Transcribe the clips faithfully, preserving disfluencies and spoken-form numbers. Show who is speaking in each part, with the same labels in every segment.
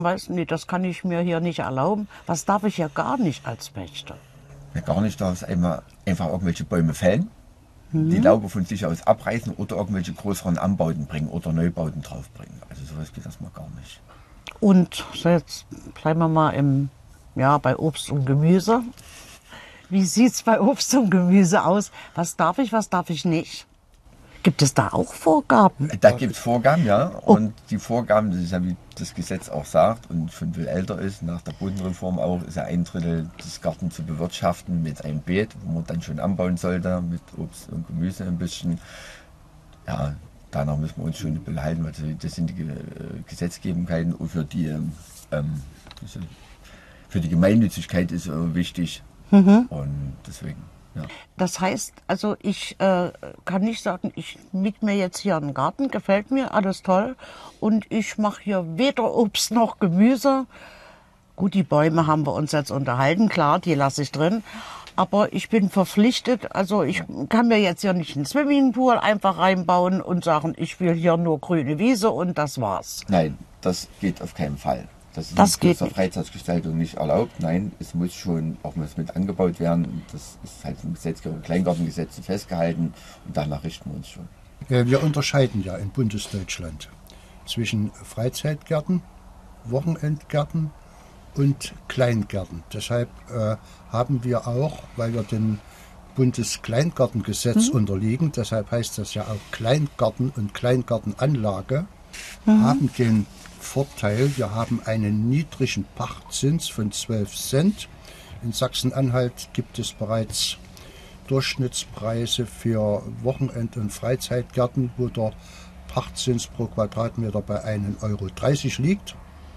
Speaker 1: Weißt du, nee, das kann ich mir hier nicht erlauben. Was darf ich ja gar nicht als Pächter?
Speaker 2: Ja, gar nicht, darf es einmal einfach irgendwelche Bäume fällen, die
Speaker 1: Mhm.
Speaker 2: Laube von sich aus abreißen oder irgendwelche größeren Anbauten bringen oder Neubauten draufbringen. Also sowas geht erstmal gar nicht.
Speaker 1: Und so jetzt bleiben wir mal im, ja, bei Obst und Gemüse. Wie sieht's bei Obst und Gemüse aus? Was darf ich, was darf ich nicht? Gibt es da auch Vorgaben?
Speaker 2: Da gibt es Vorgaben, ja.
Speaker 1: Oh,
Speaker 2: Und die Vorgaben, das ist ja wie das Gesetz auch sagt und schon viel älter ist, nach der Bodenreform auch, ist ja ein Drittel des Gartens zu bewirtschaften mit einem Beet, wo man dann schon anbauen sollte, mit Obst und Gemüse ein bisschen. Ja, danach müssen wir uns schon behalten, weil das sind die äh, Gesetzgebungen und für die, ähm, also für die Gemeinnützigkeit ist äh, wichtig. Und deswegen, ja.
Speaker 1: das heißt, also ich äh, kann nicht sagen, ich miete mir jetzt hier einen Garten, gefällt mir, alles toll. Und ich mache hier weder Obst noch Gemüse. Gut, die Bäume haben wir uns jetzt unterhalten, klar, die lasse ich drin. Aber ich bin verpflichtet, also ich kann mir jetzt hier nicht einen Swimmingpool einfach reinbauen und sagen, ich will hier nur grüne Wiese und das war's.
Speaker 2: Nein, das geht auf keinen Fall. Das ist
Speaker 1: Das
Speaker 2: in
Speaker 1: geht
Speaker 2: der
Speaker 1: nicht.
Speaker 2: Freizeitgestaltung nicht erlaubt. Nein, es muss schon auch was mit angebaut werden. Und das ist halt im Gesetzgeber Kleingartengesetz festgehalten und danach richten wir uns schon.
Speaker 3: Äh, Wir unterscheiden ja in Bundesdeutschland zwischen Freizeitgärten, Wochenendgärten und Kleingärten. Deshalb äh, haben wir auch, weil wir dem Bundeskleingartengesetz unterliegen, deshalb heißt das ja auch Kleingarten und Kleingartenanlage, haben den Vorteil, wir haben einen niedrigen Pachtzins von zwölf Cent. In Sachsen-Anhalt gibt es bereits Durchschnittspreise für Wochenend- und Freizeitgärten, wo der Pachtzins pro Quadratmeter bei ein Euro dreißig liegt.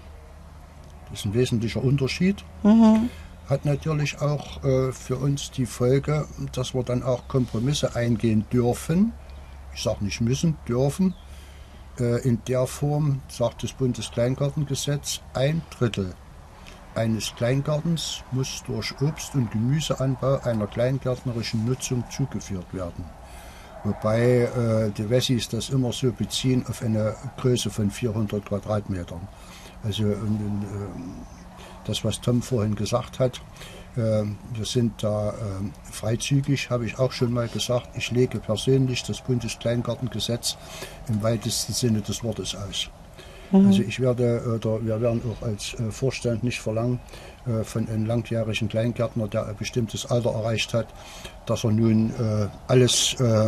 Speaker 3: Das ist ein wesentlicher Unterschied. Hat natürlich auch äh, für uns die Folge, dass wir dann auch Kompromisse eingehen dürfen. Ich sage nicht müssen, dürfen. Äh, in der Form, sagt das Bundeskleingartengesetz, ein Drittel eines Kleingartens muss durch Obst- und Gemüseanbau einer kleingärtnerischen Nutzung zugeführt werden. Wobei äh, die Wessis das immer so beziehen auf eine Größe von vierhundert Quadratmetern. Also und, und, äh, das, was Tom vorhin gesagt hat, äh, wir sind da äh, freizügig, habe ich auch schon mal gesagt. Ich lege persönlich das Bundeskleingartengesetz im weitesten Sinne des Wortes aus. Also ich werde, oder wir werden auch als äh, Vorstand nicht verlangen äh, von einem langjährigen Kleingärtner, der ein bestimmtes Alter erreicht hat, dass er nun äh, alles äh,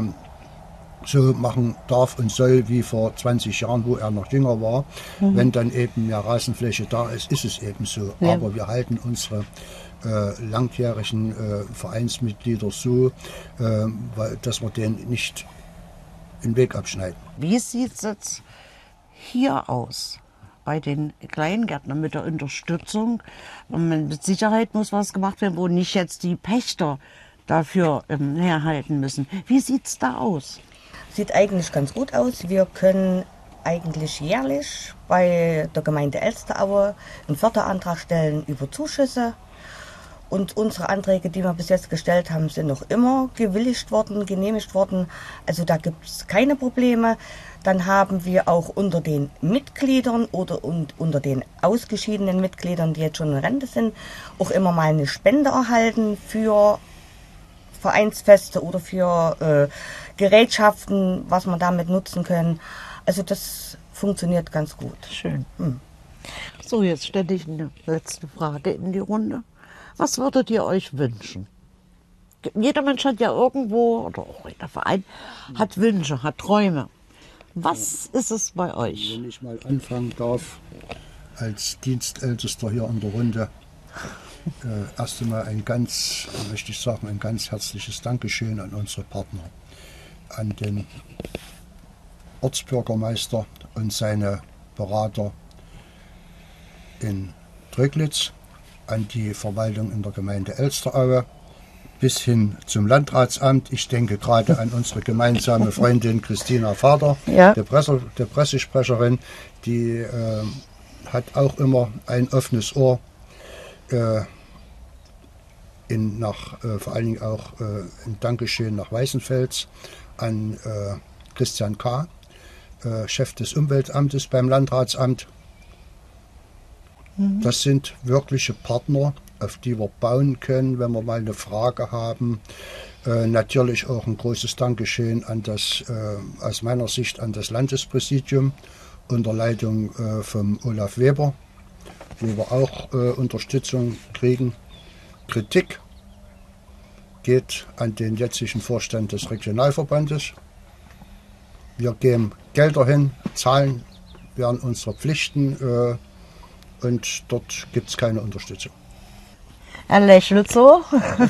Speaker 3: so machen darf und soll wie vor zwanzig Jahren, wo er noch jünger war. Wenn dann eben mehr Rasenfläche da ist, ist es eben so.
Speaker 1: Ja.
Speaker 3: Aber wir halten unsere äh, langjährigen äh, Vereinsmitglieder so, äh, weil, dass wir denen nicht den Weg abschneiden.
Speaker 1: Wie sieht's jetzt hier aus? Bei den Kleingärtnern mit der Unterstützung. Und mit Sicherheit muss was gemacht werden, wo nicht jetzt die Pächter dafür ähm, herhalten müssen. Wie sieht's da aus?
Speaker 4: Sieht eigentlich ganz gut aus. Wir können eigentlich jährlich bei der Gemeinde Elsteraue einen Förderantrag stellen über Zuschüsse. Und unsere Anträge, die wir bis jetzt gestellt haben, sind noch immer gewilligt worden, genehmigt worden. Also da gibt es keine Probleme. Dann haben wir auch unter den Mitgliedern oder und unter den ausgeschiedenen Mitgliedern, die jetzt schon in Rente sind, auch immer mal eine Spende erhalten für Vereinsfeste oder für äh, Gerätschaften, was wir damit nutzen können. Also das funktioniert ganz gut.
Speaker 1: Schön. So, jetzt stelle ich eine letzte Frage in die Runde. Was würdet ihr euch wünschen? Jeder Mensch hat ja irgendwo, oder auch jeder Verein, hat Wünsche, hat Träume. Was ist es bei euch?
Speaker 3: Wenn ich mal anfangen darf, als Dienstältester hier in der Runde, äh, erst einmal ein ganz, möchte ich sagen, ein ganz herzliches Dankeschön an unsere Partner, an den Ortsbürgermeister und seine Berater in Tröglitz, an die Verwaltung in der Gemeinde Elsteraue, bis hin zum Landratsamt. Ich denke gerade an unsere gemeinsame Freundin Christina Vater,
Speaker 1: Ja.
Speaker 3: der, Presse, der Pressesprecherin, die äh, hat auch immer ein offenes Ohr, äh, in, nach, äh, vor allen Dingen auch äh, ein Dankeschön nach Weißenfels an äh, Christian K., äh, Chef des Umweltamtes beim Landratsamt. Das sind wirkliche Partner, auf die wir bauen können, wenn wir mal eine Frage haben. Äh, natürlich auch ein großes Dankeschön an das, äh, aus meiner Sicht an das Landespräsidium unter Leitung äh, vom Olaf Weber, wo wir auch äh, Unterstützung kriegen. Kritik geht an den jetzigen Vorstand des Regionalverbandes. Wir geben Gelder hin, zahlen werden unsere Pflichten äh, und dort gibt es keine Unterstützung.
Speaker 1: Er lächelt so.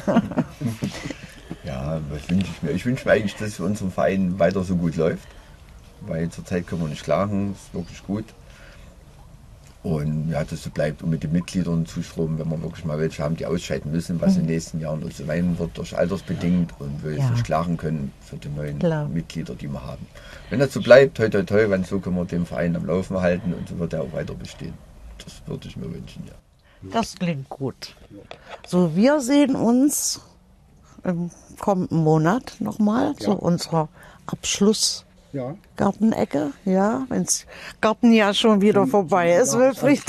Speaker 2: Ja, was wünsche ich mir? Ich wünsche mir eigentlich, dass es für unseren Verein weiter so gut läuft, weil zurzeit können wir nicht klagen, ist wirklich gut. Und ja, dass es so bleibt und mit den Mitgliedern Zustrom, wenn wir wirklich mal welche haben, die ausscheiden müssen, was mhm. in den nächsten Jahren noch so sein wird, durch altersbedingt und wir jetzt ja. nicht klagen können für die neuen Klar. Mitglieder, die wir haben. Wenn das so bleibt, toi toi toi, wenn so können wir den Verein am Laufen halten und so wird er auch weiter bestehen. Das würde ich mir wünschen, ja.
Speaker 1: Das klingt gut. So, wir sehen uns im kommenden Monat nochmal ja. zu unserer Abschluss. Ja. Gartenecke, ja, wenn das Gartenjahr schon wieder zum, vorbei zum ist, Wilfried.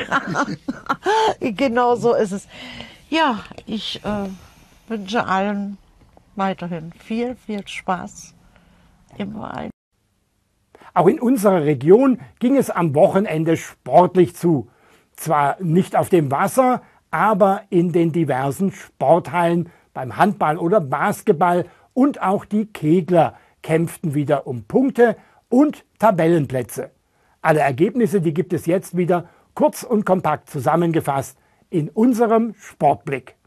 Speaker 1: Genau so ist es. Ja, ich äh, wünsche allen weiterhin viel, viel Spaß im Verein.
Speaker 5: Auch in unserer Region ging es am Wochenende sportlich zu. Zwar nicht auf dem Wasser, aber in den diversen Sporthallen beim Handball oder Basketball und auch die Kegler kämpften wieder um Punkte und Tabellenplätze. Alle Ergebnisse, die gibt es jetzt wieder kurz und kompakt zusammengefasst in unserem Sportblick.